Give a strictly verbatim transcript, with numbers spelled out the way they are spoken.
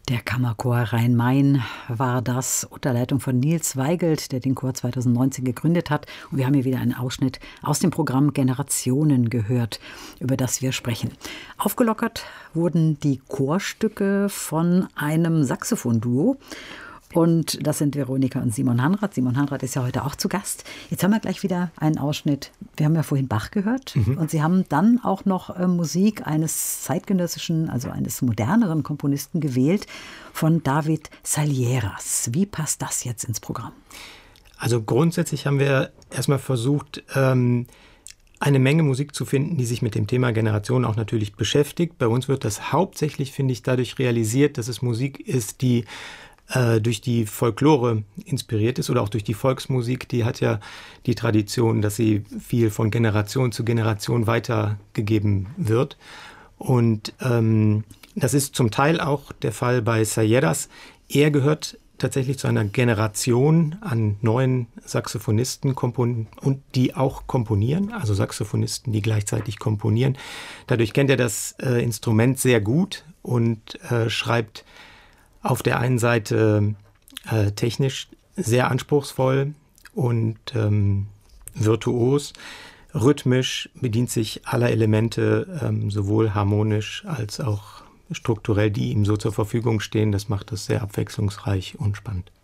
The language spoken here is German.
Der Kammerchor Rhein-Main war das unter Leitung von Nils Weigelt, der den Chor zweitausendneunzehn gegründet hat. Und wir haben hier wieder einen Ausschnitt aus dem Programm Generationen gehört, über das wir sprechen. Aufgelockert wurden die Chorstücke von einem Saxophonduo. Und das sind Veronika und Simon Hanrath. Simon Hanrath ist ja heute auch zu Gast. Jetzt haben wir gleich wieder einen Ausschnitt. Wir haben ja vorhin Bach gehört. Mhm. Und Sie haben dann auch noch äh, Musik eines zeitgenössischen, also eines moderneren Komponisten gewählt, von David Salieras. Wie passt das jetzt ins Programm? Also grundsätzlich haben wir erstmal versucht, ähm, eine Menge Musik zu finden, die sich mit dem Thema Generation auch natürlich beschäftigt. Bei uns wird das hauptsächlich, finde ich, dadurch realisiert, dass es Musik ist, die durch die Folklore inspiriert ist oder auch durch die Volksmusik. Die hat ja die Tradition, dass sie viel von Generation zu Generation weitergegeben wird. Und ähm, das ist zum Teil auch der Fall bei Salieras. Er gehört tatsächlich zu einer Generation an neuen Saxophonisten kompon- und die auch komponieren, also Saxophonisten, die gleichzeitig komponieren. Dadurch kennt er das äh, Instrument sehr gut und äh, schreibt auf der einen Seite äh, technisch sehr anspruchsvoll und ähm, virtuos, rhythmisch bedient sich aller Elemente, ähm, sowohl harmonisch als auch strukturell, die ihm so zur Verfügung stehen. Das macht es sehr abwechslungsreich und spannend.